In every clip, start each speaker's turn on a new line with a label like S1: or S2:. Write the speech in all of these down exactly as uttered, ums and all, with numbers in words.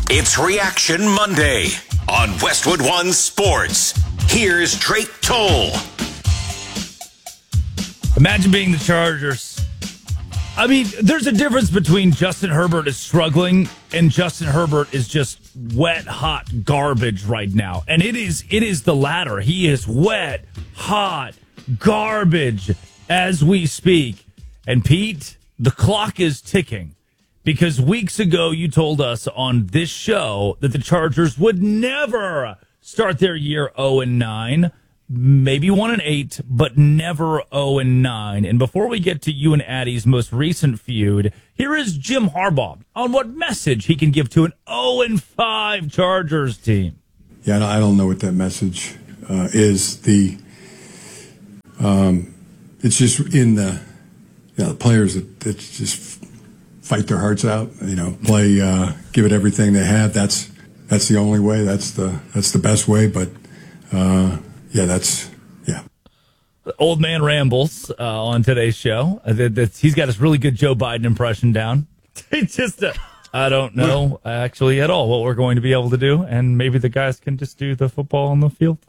S1: It's Reaction Monday on Westwood One Sports. Here's Drake Toll.
S2: Imagine being the Chargers. I mean, there's a difference between Justin Herbert is struggling and Justin Herbert is just wet, hot garbage right now. And it is it is the latter. He is wet, hot garbage as we speak. And Pete, the clock is ticking. Because weeks ago, you told us on this show that the Chargers would never start their year oh and nine, maybe one and eight, but never oh and nine. And before we get to you and Addie's most recent feud, here is Jim Harbaugh on what message he can give to an oh and five Chargers team.
S3: Yeah, I don't know what that message uh, is. The um, it's just in the, you know, the players that, that just fight their hearts out, you know, play, uh, give it everything they have. That's that's the only way. That's the that's the best way. But uh, yeah, that's yeah.
S2: Old man rambles uh, on today's show. Uh, that, that he's got his really good Joe Biden impression down. just uh, I don't know actually at all what we're going to be able to do, and maybe the guys can just do the football on the field.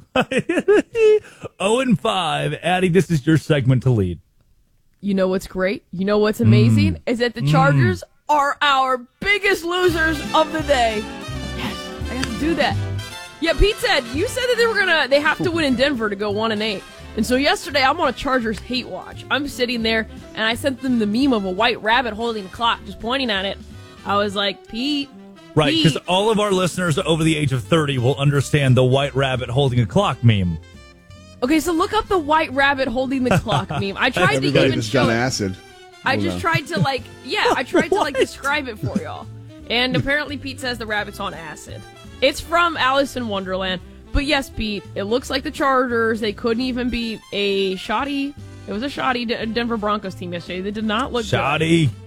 S2: oh and five, Addie. This is your segment to lead.
S4: You know what's great? You know what's amazing?
S2: Mm.
S4: Is that the Chargers mm. are our biggest losers of the day. Yes, I got to do that. Yeah, Pete said, you said that they were going to, they have to win in Denver to go one and eight. And so yesterday, I'm on a Chargers hate watch. I'm sitting there, and I sent them the meme of a white rabbit holding a clock, just pointing at it. I was like, Pete,
S2: Right, because all of our listeners over the age of thirty will understand the white rabbit holding a clock meme.
S4: Okay, so look up the white rabbit holding the clock meme. I tried to
S5: Everybody
S4: even
S5: just
S4: show
S5: done
S4: it.
S5: acid.
S4: I
S5: Hold
S4: just
S5: on.
S4: tried to like, yeah, I tried to like describe it for y'all. And apparently Pete says the rabbit's on acid. It's from Alice in Wonderland. But yes, Pete, it looks like the Chargers, they couldn't even beat a shoddy, it was a shoddy D- Denver Broncos team yesterday. They did not look
S2: shoddy.
S4: good.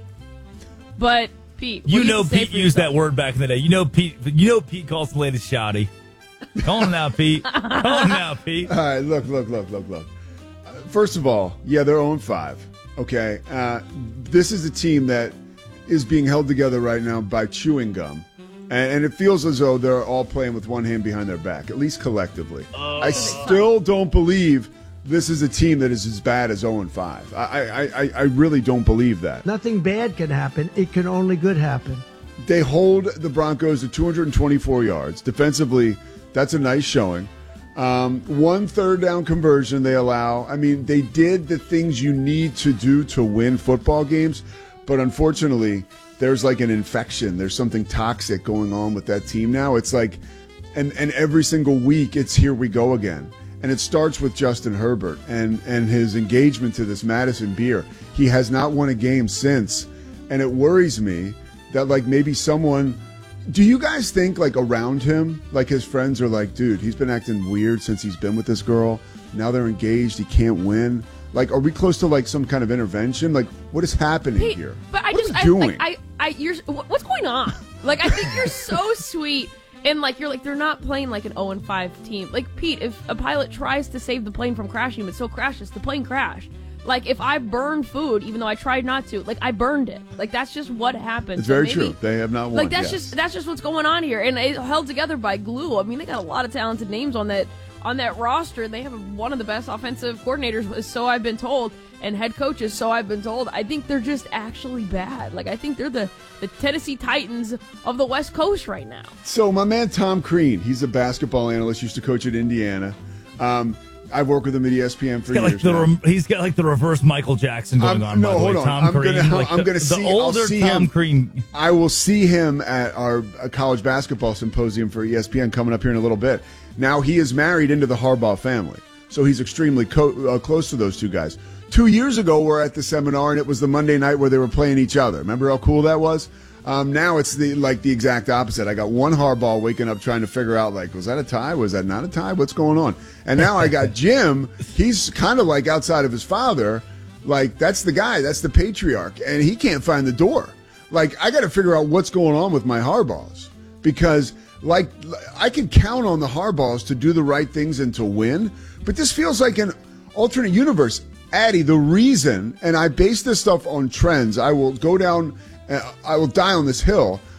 S4: But Pete, what
S2: you
S4: do
S2: know
S4: have to say
S2: Pete
S4: for
S2: used
S4: yourself?
S2: that word back in the day. You know Pete. You know Pete calls the latest shoddy. Come on now, Pete. Come on now, Pete.
S5: All right, look, look, look, look, look. Uh, First of all, yeah, they're oh and five. Okay, uh, this is a team that is being held together right now by chewing gum, and, and it feels as though they're all playing with one hand behind their back, at least collectively.
S2: Oh.
S5: I still don't believe this is a team that is as bad as oh and five. I, I, I, I really don't believe that.
S6: Nothing bad can happen. It can only good happen.
S5: They hold the Broncos to two hundred twenty-four yards. Defensively, that's a nice showing. Um, one third down conversion they allow. I mean, they did the things you need to do to win football games, but unfortunately, there's like an infection. There's something toxic going on with that team now. It's like, and, and every single week, it's here we go again. And it starts with Justin Herbert and, and his engagement to this Madison beer. He has not won a game since, and it worries me that like maybe someone... Do you guys think, like, around him, like, his friends are like, dude, he's been acting weird since he's been with this girl. Now they're engaged. He can't win. Like, are we close to, like, some kind of intervention? Like, what is happening
S4: Pete,
S5: here?
S4: But I
S5: what
S4: just,
S5: are
S4: I,
S5: you doing?
S4: like, I, I, you're, what's going on? Like, I think you're so sweet. And, like, you're like, they're not playing like an oh and five team. Like, Pete, if a pilot tries to save the plane from crashing, but still crashes, the plane crashed. Like, if I burned food, even though I tried not to, like, I burned it. Like, that's just what happened.
S5: It's
S4: So
S5: very
S4: maybe,
S5: true. They have not won.
S4: Like, that's
S5: yes.
S4: just that's just what's going on here. And it's held together by glue. I mean, they got a lot of talented names on that on that roster. They have one of the best offensive coordinators, so I've been told, and head coaches, so I've been told. I think they're just actually bad. Like, I think they're the, the Tennessee Titans of the West Coast right now.
S5: So my man Tom Crean, he's a basketball analyst, used to coach at Indiana. Um, I've worked with him at E S P N for
S2: He's got,
S5: years
S2: like the
S5: now.
S2: re- he's got like the reverse Michael Jackson going
S5: I'm-
S2: on.
S5: no,
S2: by the
S5: hold
S2: way.
S5: on.
S2: Tom
S5: I'm
S2: Crean,
S5: gonna-
S2: like
S5: I'm
S2: the,
S5: gonna
S2: the
S5: see- I'll
S2: older
S5: see
S2: Tom
S5: him.
S2: Crean.
S5: I will see him at our uh, college basketball symposium for E S P N coming up here in a little bit. Now, he is married into the Harbaugh family, so he's extremely co- uh, close to those two guys. Two years ago, we're at the seminar, and it was the Monday night where they were playing each other. Remember how cool that was? Um, now it's the like the exact opposite. I got one Harbaugh waking up trying to figure out, like, was that a tie? Was that not a tie? What's going on? And now I got Jim. He's kind of like outside of his father. Like, that's the guy. That's the patriarch. And he can't find the door. Like, I got to figure out what's going on with my Harbaughs. Because, like, I can count on the Harbaughs to do the right things and to win. But this feels like an alternate universe. Addie, the reason, and I base this stuff on trends, I will go down... Uh, I will die on this hill.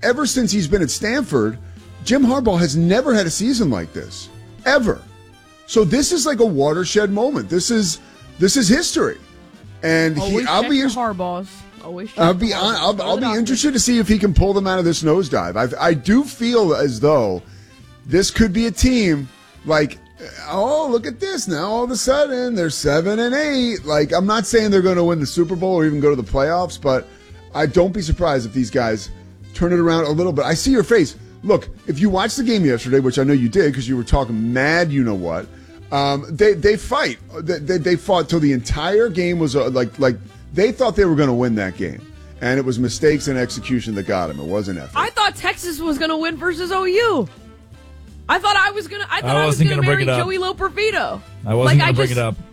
S5: ever since he's been at Stanford, Jim Harbaugh has never had a season like this, ever. So this is like a watershed moment. This is this is history, and
S4: Always
S5: he, I'll
S4: check
S5: be
S4: your Harbaughs. Always check
S5: I'll be
S4: your
S5: on,
S4: Harbaughs.
S5: I'll,
S4: Go
S5: I'll
S4: to
S5: be
S4: the
S5: interested to see if he can pull them out of this nosedive. I I do feel as though this could be a team like, oh, look at this now. All of a sudden they're seven and eight. Like, I'm not saying they're going to win the Super Bowl or even go to the playoffs, but I don't be surprised if these guys turn it around a little bit. I see your face. Look, if you watched the game yesterday, which I know you did because you were talking mad, you know what? Um, they they fight. They, they they fought till the entire game was uh, like like they thought they were going to win that game, and it was mistakes and execution that got them. It wasn't effort.
S4: I thought Texas was going to win versus O U. I thought I was gonna. I thought
S2: I
S4: I, was
S2: wasn't
S4: gonna,
S2: gonna
S4: marry
S2: bring it up.
S4: Joey Loperfido.
S2: I wasn't
S4: like,
S2: going to
S4: I
S2: bring
S4: just,
S2: it up.